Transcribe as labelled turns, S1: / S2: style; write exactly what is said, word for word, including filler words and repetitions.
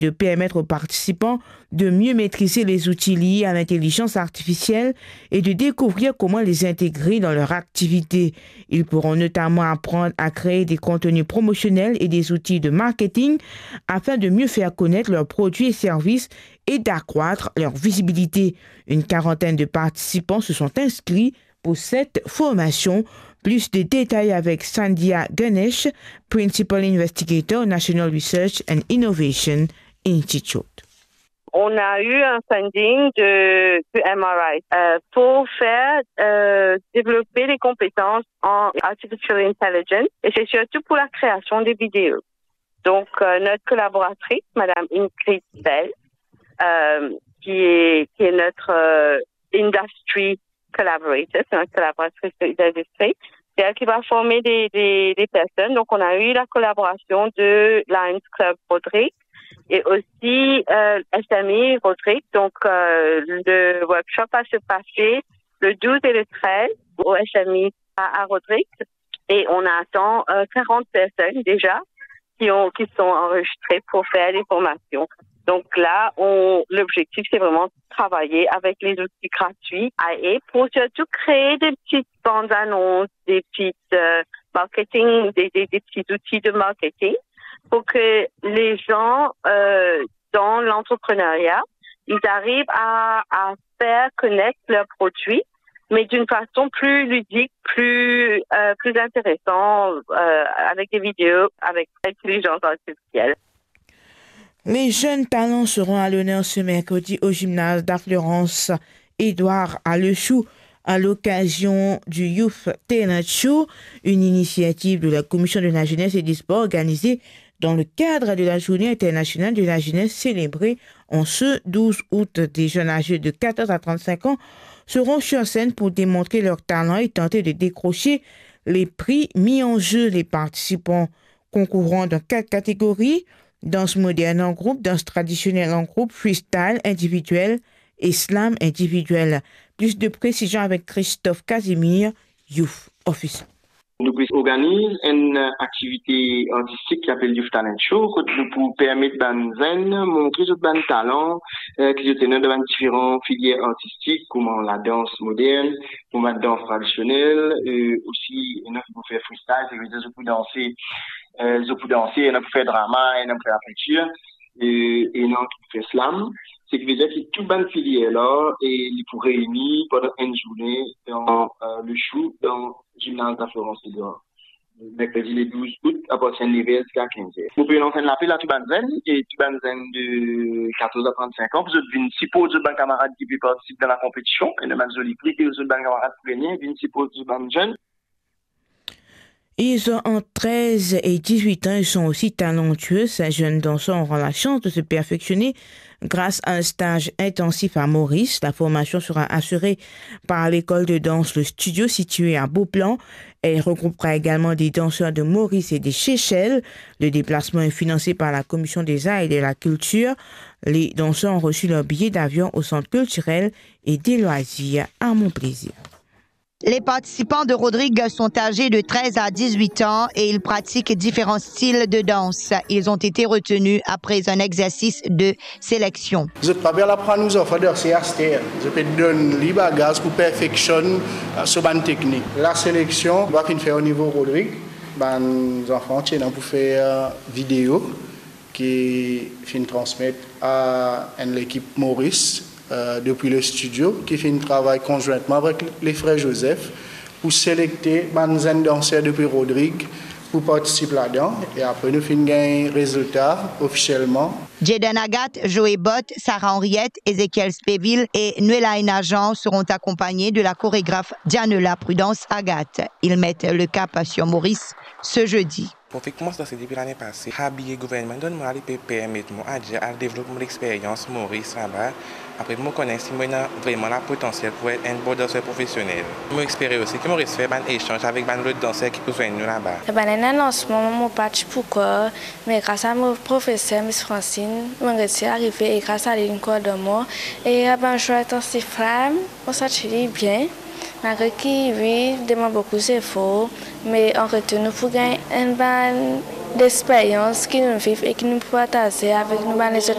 S1: de permettre aux participants de mieux maîtriser les outils liés à l'intelligence artificielle et de découvrir comment les intégrer dans leur activité. Ils pourront notamment apprendre à créer des contenus promotionnels et des outils de marketing afin de mieux faire connaître leurs produits et services et d'accroître leur visibilité. Une quarantaine de participants se sont inscrits pour cette formation. Plus de détails avec Sandhya Ganesh, Principal Investigator, National Research and Innovation Institute.
S2: On a eu un funding de, de M R I euh, pour faire euh, développer les compétences en Artificial Intelligence et c'est surtout pour la création des vidéos. Donc, euh, notre collaboratrice, Madame Ingrid Bell, euh, qui est qui est notre euh, industry collaborator, c'est notre collaboratrice d'industrie. C'est elle qui va former des, des, des personnes. Donc, on a eu la collaboration de Lions Club Rodrigue et aussi euh, S M I Rodrigue. Donc, euh, le workshop va se passer le douze et le treize au S M I à, à Rodrigue. Et on attend euh, quarante personnes déjà qui ont qui sont enregistrées pour faire des formations. Donc là, on, l'objectif, c'est vraiment de travailler avec les outils gratuits et pour surtout créer des petites bandes annonces, des petites euh, marketing, des, des, des petits outils de marketing pour que les gens euh, dans l'entrepreneuriat, ils arrivent à, à faire connaître leurs produits, mais d'une façon plus ludique, plus euh, plus intéressant, euh, avec des vidéos, avec l'intelligence artificielle.
S1: Les jeunes talents seront à l'honneur ce mercredi au gymnase d'Affleurance Édouard Allechou à l'occasion du Youth Talent Show, une initiative de la Commission de la Jeunesse et des Sports organisée dans le cadre de la Journée internationale de la jeunesse célébrée en ce douze août. Des jeunes âgés de quatorze à trente-cinq ans seront sur scène pour démontrer leur talent et tenter de décrocher les prix mis en jeu. Les participants concourront dans quatre catégories: danse moderne en groupe, danse traditionnelle en groupe, freestyle individuel et slam individuel. Plus de précisions avec Christophe Casimir, Youth Officer.
S3: Nous organisons une activité artistique qui s'appelle Youth Talent Show pour permettre de montrer notre talent qui est dans différentes filières artistiques comme la danse moderne, comme la danse traditionnelle, et aussi nous pouvons faire freestyle, c'est-à-dire nous pouvons danser, euh, nous pouvons danser, nous pouvons faire drama, nous pouvons faire la peinture, et, et nous pouvons faire slam. C'est que veut dire que toute bonne filière là et ils pourront réunir pendant une journée dans euh, le show dans le gymnase d'Affleurance Édouard. Mercredi le douze août à partir de neuf heures jusqu'à quinze heures. Vous pouvez lancer l'appel à tout banzen et tout banzen de quatorze à trente-cinq ans. Vous êtes venus six pour de camarades qui peuvent participer dans la compétition et de mettre joli prix que vous êtes camarades pour gagner. Venus six pour de bandes jeunes.
S1: Ils ont entre treize et dix-huit ans, ils sont aussi talentueux. Ces jeunes danseurs auront la chance de se perfectionner grâce à un stage intensif à Maurice. La formation sera assurée par l'école de danse Le Studio située à Beauplan. Elle regroupera également des danseurs de Maurice et des Seychelles. Le déplacement est financé par la Commission des Arts et de la Culture. Les danseurs ont reçu leur billet d'avion au Centre culturel et des loisirs à Montplaisir.
S4: Les participants de Rodrigue sont âgés de treize à dix-huit ans et ils pratiquent différents styles de danse. Ils ont été retenus après un exercice de sélection.
S5: Je peux apprendre aux enfants de C S T. Je peux donner les bagages pour perfectionner ce ban technique. La sélection va faire au niveau Rodrigue. Les enfants pour faire vidéo qui fin transmettre à l'équipe Maurice. Euh, depuis le studio, qui fait un travail conjointement avec les frères Joseph pour sélectionner les danseurs depuis Rodrigue pour participer là-dedans. Et après, nous faisons un résultat officiellement.
S4: Jaden Agathe, Joey Bott, Sarah Henriette, Ézéchiel Spéville et Nuela Najan seront accompagnés de la chorégraphe Dianela Prudence Agathe. Ils mettent le cap sur Maurice ce jeudi.
S6: Pour faire commencer ça depuis l'année passée, habiller le gouvernement donne moi les permettre moi à développer mon expérience Maurice là-bas. Après je connais si moi vraiment la potentiel pour être un bon danseur professionnel. Je m'espère aussi que Maurice fait un échange avec l'autre danseur qui peut joindre nous là-bas.
S7: Eh ben un lancement mon parti pourquoi mais grâce à mon professeur Miss Francine, mon réussi arrivé et grâce à l'école de moi et à ben choix intensif femme, on s'attire bien. Malgré qu'il oui, demande beaucoup d'efforts, mais en retour, nous pouvons gagner une bonne expérience qui nous vivent et qui nous peut partager avec nous les autres